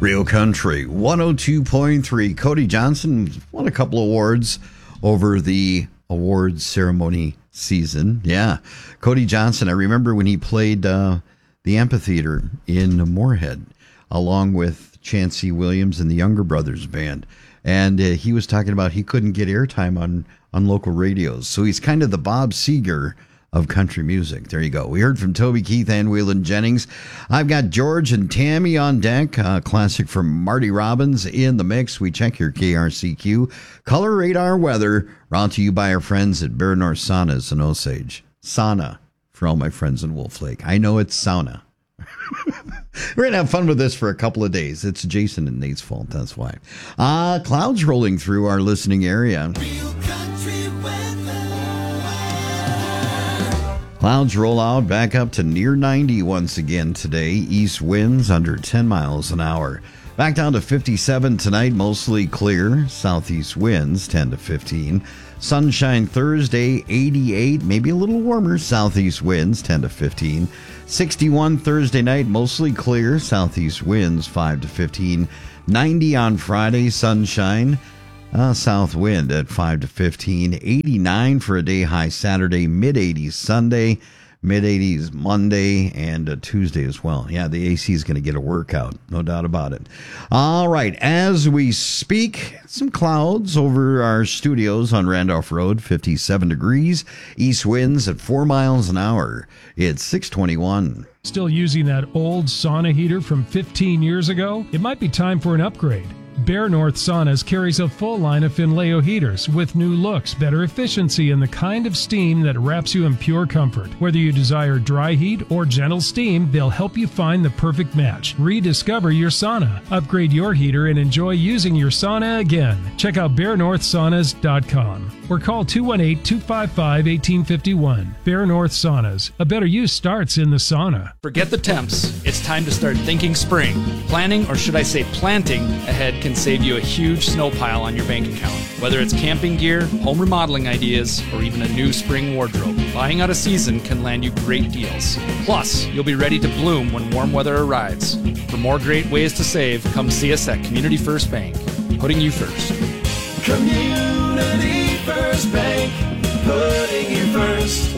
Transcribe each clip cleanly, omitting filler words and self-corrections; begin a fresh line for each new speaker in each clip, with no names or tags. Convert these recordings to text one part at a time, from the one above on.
Real Country 102.3. Cody Johnson won a couple awards over the awards ceremony season. Yeah. Cody Johnson, I remember when he played the amphitheater in Moorhead along with Chancey Williams and the Younger Brothers Band. And he was talking about he couldn't get airtime on local radios. So he's kind of the Bob Seger of country music. There you go. We heard from Toby Keith and Waylon Jennings. I've got George and Tammy on deck. Classic from Marty Robbins in the mix. We check your KRCQ Color Radar weather, brought to you by our friends at Bear North Saunas in Osage. Sauna for all my friends in Wolf Lake. I know it's sauna. We're going to have fun with this for a couple of days. It's Jason and Nate's fault. That's why. Clouds rolling through our listening area.
Real country weather.
Clouds roll out back up to near 90 once again today. East winds under 10 miles an hour. Back down to 57 tonight, mostly clear. Southeast winds 10 to 15. Sunshine Thursday, 88, maybe a little warmer. Southeast winds 10 to 15. 61 Thursday night, mostly clear. Southeast winds 5 to 15. 90 on Friday, sunshine. South wind at 5 to 15. 89 for a day high Saturday. Mid-80s Sunday. Mid-80s Monday and Tuesday as well. Yeah, the AC is going to get a workout. No doubt about it. All right. As we speak, some clouds over our studios on Randolph Road. 57 degrees. East winds at 4 miles an hour. It's 6:21.
Still using that old sauna heater from 15 years ago? It might be time for an upgrade. Bear North Saunas carries a full line of Finleo heaters with new looks, better efficiency, and the kind of steam that wraps you in pure comfort. Whether you desire dry heat or gentle steam, they'll help you find the perfect match. Rediscover your sauna. Upgrade your heater and enjoy using your sauna again. Check out BearNorthSaunas.com or call 218-255-1851. Bear North Saunas. A better use starts in the sauna.
Forget the temps. It's time to start thinking spring. Planning, or should I say planting, ahead can save you a huge snow pile on your bank account. Whether it's camping gear, home remodeling ideas, or even a new spring wardrobe, buying out a season can land you great deals. Plus, you'll be ready to bloom when warm weather arrives. For more great ways to save, come see us at Community First Bank. Putting you first.
Community First Bank, putting you first.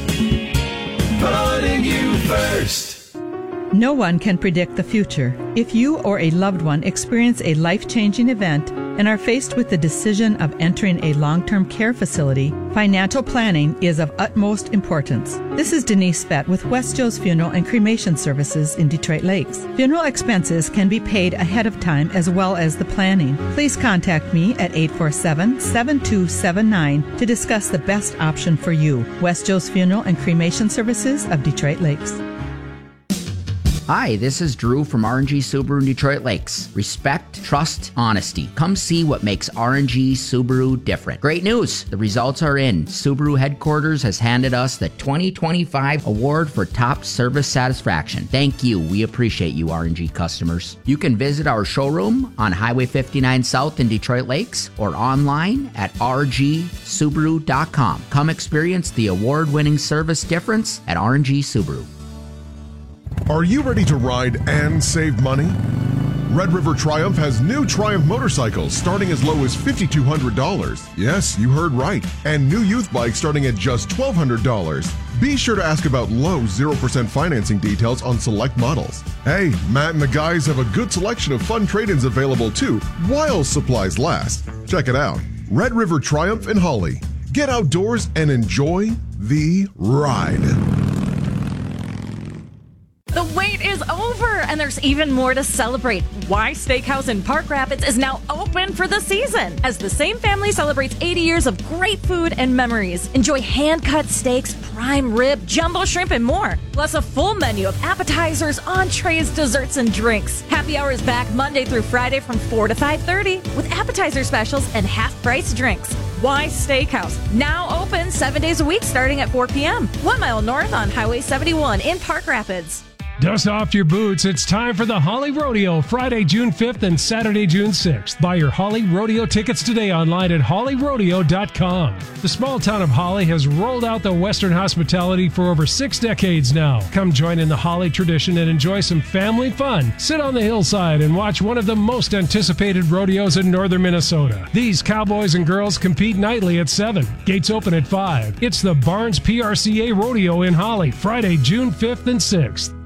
Putting you first.
No one can predict the future. If you or a loved one experience a life-changing event and are faced with the decision of entering a long-term care facility, financial planning is of utmost importance. This is Denise Fett with West Joe's Funeral and Cremation Services in Detroit Lakes. Funeral expenses can be paid ahead of time as well as the planning. Please contact me at 847-7279 to discuss the best option for you. West Joe's Funeral and Cremation Services of Detroit Lakes.
Hi, this is Drew from R&G Subaru in Detroit Lakes. Respect, trust, honesty. Come see what makes R&G Subaru different. Great news! The results are in. Subaru headquarters has handed us the 2025 award for top service satisfaction. Thank you. We appreciate you, R&G customers. You can visit our showroom on Highway 59 South in Detroit Lakes or online at rgsubaru.com. Come experience the award-winning service difference at R&G Subaru.
Are you ready to ride and save money? Red River Triumph has new Triumph motorcycles starting as low as $5,200. Yes, you heard right. And new youth bikes starting at just $1,200. Be sure to ask about low 0% financing details on select models. Hey, Matt and the guys have a good selection of fun trade-ins available too, while supplies last. Check it out. Red River Triumph in Hawley. Get outdoors and enjoy the ride.
The wait is over, and there's even more to celebrate. Why Steakhouse in Park Rapids is now open for the season, as the same family celebrates 80 years of great food and memories. Enjoy hand-cut steaks, prime rib, jumbo shrimp, and more. Plus a full menu of appetizers, entrees, desserts, and drinks. Happy hour is back Monday through Friday from 4 to 5:30 with appetizer specials and half-price drinks. Why Steakhouse, now open 7 days a week starting at 4 p.m. 1 mile north on Highway 71 in Park Rapids.
Dust off your boots. It's time for the Holly Rodeo, Friday, June 5th and Saturday, June 6th. Buy your Holly Rodeo tickets today online at hollyrodeo.com. The small town of Holly has rolled out the Western hospitality for over 6 decades now. Come join in the Holly tradition and enjoy some family fun. Sit on the hillside and watch one of the most anticipated rodeos in northern Minnesota. These cowboys and girls compete nightly at 7. Gates open at 5. It's the Barnes PRCA Rodeo in Holly, Friday, June 5th and 6th.